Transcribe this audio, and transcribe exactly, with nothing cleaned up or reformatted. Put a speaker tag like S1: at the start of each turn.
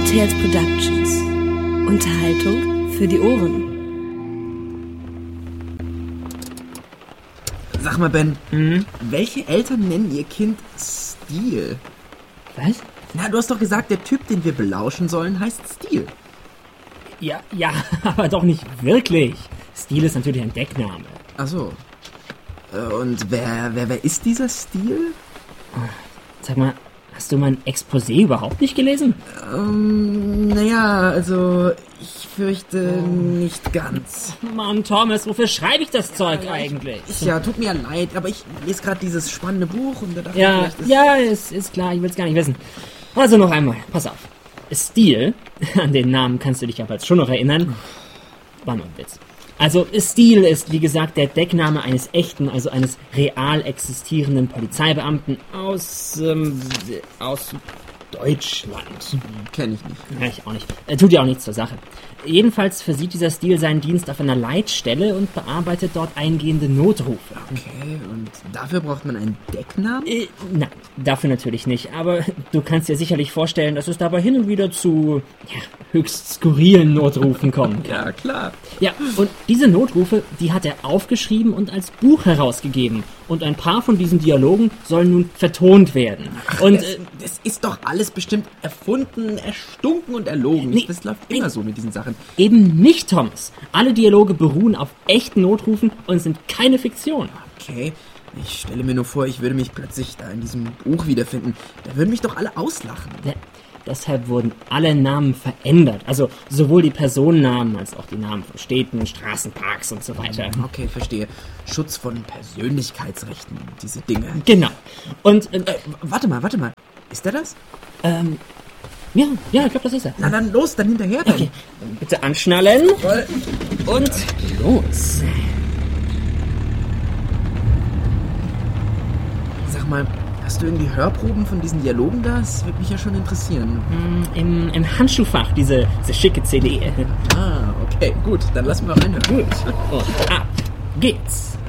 S1: Old Tales Productions. Unterhaltung für die Ohren.
S2: Sag mal, Ben,
S3: Mhm.
S2: welche Eltern nennen ihr Kind Steel?
S3: Was?
S2: Na, du hast doch gesagt, der Typ, den wir belauschen sollen, heißt Steel.
S3: Ja, ja, aber doch nicht wirklich. Steel ist natürlich ein Deckname.
S2: Ach so. Äh, Und wer, wer, wer ist dieser Steel?
S3: Sag mal, hast du mein Exposé überhaupt nicht gelesen?
S2: Ähm, naja, also, ich fürchte nicht ganz.
S3: Mann, Thomas, wofür schreibe ich das Zeug eigentlich?
S2: Ja, tut mir leid, aber ich lese gerade dieses spannende Buch und da dachte
S3: Ja,
S2: ich, vielleicht ist...
S3: ja, ist, ist klar, ich will es gar nicht wissen. Also noch einmal, pass auf. Steel, an den Namen kannst du dich aber jetzt schon noch erinnern. War nur ein Witz. Also Steel ist, wie gesagt, der Deckname eines echten, also eines real existierenden Polizeibeamten aus, ähm, aus Deutschland.
S2: Kenn ich nicht.
S3: Ja, ich auch nicht. Äh, tut ja auch nichts zur Sache. Jedenfalls versieht dieser Steel seinen Dienst auf einer Leitstelle und bearbeitet dort eingehende Notrufe.
S2: Okay, und dafür braucht man einen Decknamen?
S3: Äh, nein, dafür natürlich nicht. Aber du kannst dir sicherlich vorstellen, dass es dabei hin und wieder zu ja, höchst skurrilen Notrufen kommen kann.
S2: Ja, klar.
S3: Ja, und diese Notrufe, die hat er aufgeschrieben und als Buch herausgegeben. Und ein paar von diesen Dialogen sollen nun vertont werden. Und
S2: das,
S3: äh,
S2: das ist doch alles bestimmt erfunden, erstunken und erlogen.
S3: Nee,
S2: das läuft
S3: nee.
S2: immer so mit diesen Sachen.
S3: eben nicht, Thomas. Alle Dialoge beruhen auf echten Notrufen und sind keine Fiktion.
S2: Okay, ich stelle mir nur vor, ich würde mich plötzlich da in diesem Buch wiederfinden. Da würden mich doch alle auslachen.
S3: Ja, deshalb wurden alle Namen verändert. Also sowohl die Personennamen als auch die Namen von Städten, Straßen, Parks und so weiter.
S2: Okay, verstehe. Schutz von Persönlichkeitsrechten, diese Dinge.
S3: Genau. Und, äh,
S2: Äh, warte mal, warte mal. Ist der das?
S3: ähm, ja, ja, ich glaube, das ist er.
S2: Na dann los, dann hinterher. Ben.
S3: Okay, bitte anschnallen
S2: Voll.
S3: und los.
S2: Sag mal, hast du irgendwie Hörproben von diesen Dialogen da? Das würde mich ja schon interessieren.
S3: Im, im Handschuhfach, diese, diese schicke C D.
S2: Ah, okay, gut. Dann lass mal reinhören.
S3: Gut. Und ab geht's.